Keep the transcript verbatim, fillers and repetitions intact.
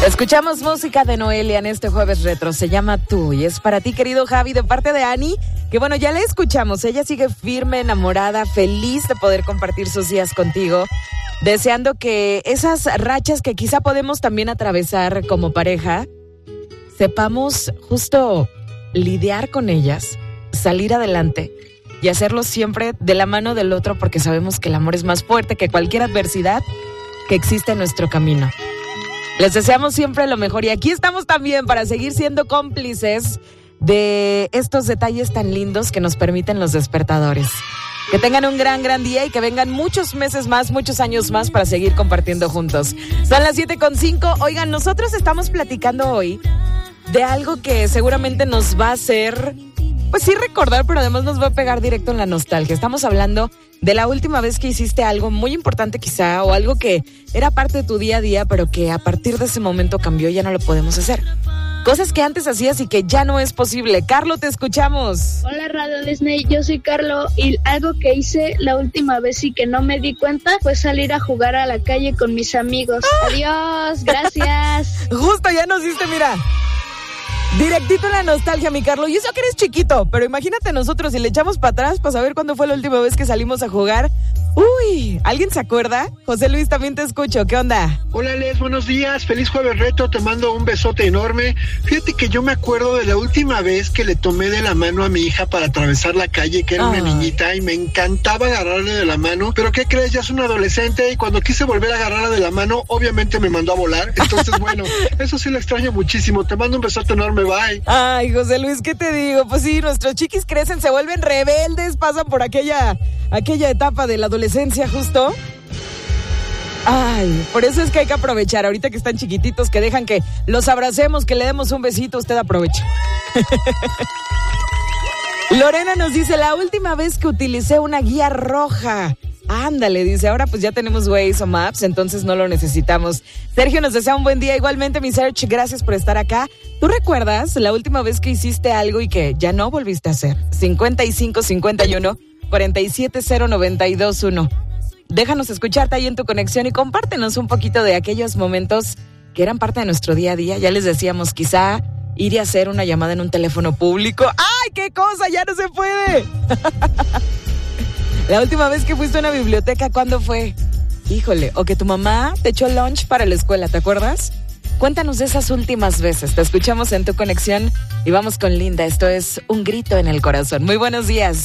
Escuchamos música de Noelia en este jueves retro, se llama Tú, y es para ti, querido Javi, de parte de Ani, que bueno, ya la escuchamos, ella sigue firme, enamorada, feliz de poder compartir sus días contigo, deseando que esas rachas que quizá podemos también atravesar como pareja, sepamos justo lidiar con ellas, salir adelante y hacerlo siempre de la mano del otro, porque sabemos que el amor es más fuerte que cualquier adversidad que existe en nuestro camino. Les deseamos siempre lo mejor y aquí estamos también para seguir siendo cómplices de estos detalles tan lindos que nos permiten los despertadores. Que tengan un gran, gran día y que vengan muchos meses más, muchos años más para seguir compartiendo juntos. Son las siete con cinco. Oigan, nosotros estamos platicando hoy de algo que seguramente nos va a hacer, pues sí recordar, pero además nos va a pegar directo en la nostalgia. Estamos hablando de la última vez que hiciste algo muy importante quizá, o algo que era parte de tu día a día, pero que a partir de ese momento cambió y ya no lo podemos hacer. Cosas que antes hacías y que ya no es posible. Carlo, te escuchamos. Hola, Radio Disney, yo soy Carlo y algo que hice la última vez y que no me di cuenta fue salir a jugar a la calle con mis amigos. ¡Ah! Adiós, gracias. Justo, ya nos diste, mira. Directito en la nostalgia, mi Carlo. Y eso que eres chiquito, pero imagínate nosotros si le echamos para atrás para saber cuándo fue la última vez que salimos a jugar. Uy, ¿alguien se acuerda? José Luis, también te escucho. ¿Qué onda? Hola, Les, buenos días. Feliz jueves reto. Te mando un besote enorme. Fíjate que yo me acuerdo de la última vez que le tomé de la mano a mi hija para atravesar la calle, que era Ay. una niñita, y me encantaba agarrarle de la mano. Pero ¿qué crees? Ya es una adolescente y cuando quise volver a agarrarla de la mano, obviamente me mandó a volar. Entonces, bueno, eso sí lo extraño muchísimo. Te mando un besote enorme. Bye. Ay, José Luis, ¿qué te digo? Pues sí, nuestros chiquis crecen, se vuelven rebeldes, pasan por aquella, aquella etapa de la adolescencia justo. Ay, por eso es que hay que aprovechar, ahorita que están chiquititos, que dejan que los abracemos, que le demos un besito, usted aproveche. Lorena nos dice, la última vez que utilicé una guía roja. Ándale, dice, ahora pues ya tenemos Waze o Maps, entonces no lo necesitamos. Sergio nos desea un buen día, igualmente mi Serge, gracias por estar acá. ¿Tú recuerdas la última vez que hiciste algo y que ya no volviste a hacer? cincuenta y cinco cincuenta y uno cuarenta y siete cero noventa y dos uno. Déjanos escucharte ahí en tu conexión y compártenos un poquito de aquellos momentos que eran parte de nuestro día a día. Ya les decíamos, quizá ir y hacer una llamada en un teléfono público. ¡Ay, qué cosa! ¡Ya no se puede! La última vez que fuiste a una biblioteca, ¿cuándo fue? Híjole, o que tu mamá te echó lunch para la escuela, ¿te acuerdas? Cuéntanos de esas últimas veces. Te escuchamos en tu conexión y vamos con Linda. Esto es Un Grito en el Corazón. Muy buenos días.